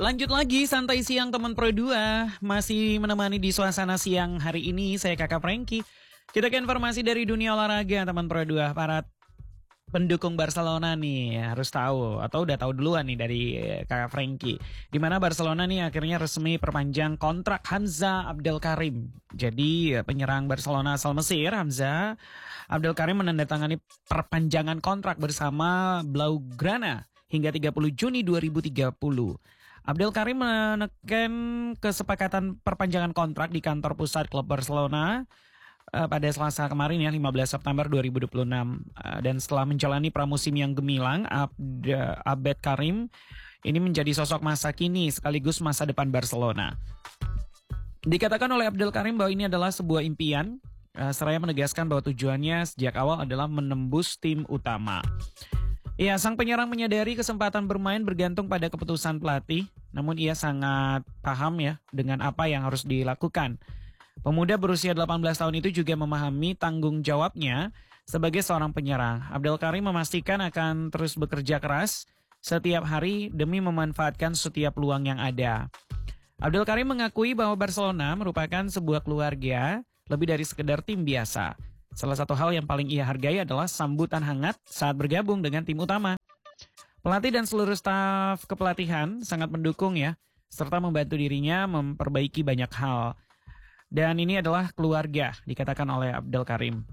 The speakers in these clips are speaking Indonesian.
Lanjut lagi santai siang teman Pro 2. Masih menemani di suasana siang hari ini saya Kakak Franky. Kita ke informasi dari dunia olahraga teman Pro 2. Para pendukung Barcelona nih harus tahu atau udah tahu duluan nih dari Kakak Franky. Di mana Barcelona nih akhirnya resmi perpanjang kontrak Hamza Abdelkarim. Jadi penyerang Barcelona asal Mesir Hamza Abdelkarim menandatangani perpanjangan kontrak bersama Blaugrana hingga 30 Juni 2030. Abdelkarim menekan kesepakatan perpanjangan kontrak di kantor pusat klub Barcelona pada Selasa kemarin ya 15 September 2026. Dan setelah menjalani pramusim yang gemilang, Abdelkarim ini menjadi sosok masa kini sekaligus masa depan Barcelona. Dikatakan oleh Abdelkarim bahwa ini adalah sebuah impian, seraya menegaskan bahwa tujuannya sejak awal adalah menembus tim utama. Ya, sang penyerang menyadari kesempatan bermain bergantung pada keputusan pelatih, namun ia sangat paham ya dengan apa yang harus dilakukan. Pemuda berusia 18 tahun itu juga memahami tanggung jawabnya sebagai seorang penyerang. Abdelkarim memastikan akan terus bekerja keras setiap hari demi memanfaatkan setiap peluang yang ada. Abdelkarim mengakui bahwa Barcelona merupakan sebuah keluarga lebih dari sekedar tim biasa. Salah satu hal yang paling ia hargai adalah sambutan hangat saat bergabung dengan tim utama. Pelatih dan seluruh staf kepelatihan sangat mendukung ya, serta membantu dirinya memperbaiki banyak hal. Dan ini adalah keluarga, dikatakan oleh Abdelkarim.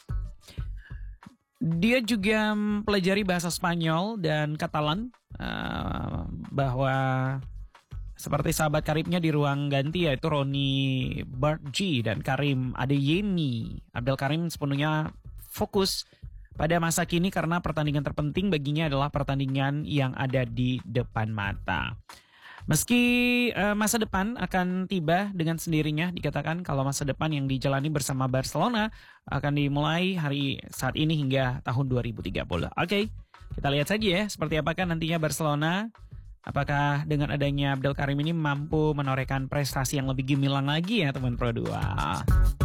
Dia juga mempelajari bahasa Spanyol dan Katalan, bahwa seperti sahabat karibnya di ruang ganti yaitu Roni Bartji dan Karim Adeyemi. Abdelkarim sepenuhnya fokus pada masa kini karena pertandingan terpenting baginya adalah pertandingan yang ada di depan mata. Meski masa depan akan tiba dengan sendirinya, dikatakan kalau masa depan yang dijalani bersama Barcelona akan dimulai hari saat ini hingga tahun 2030. Oke, kita lihat saja ya seperti apakah nantinya Barcelona. Apakah dengan adanya Abdelkarim ini mampu menorehkan prestasi yang lebih gemilang lagi ya teman Pro 2?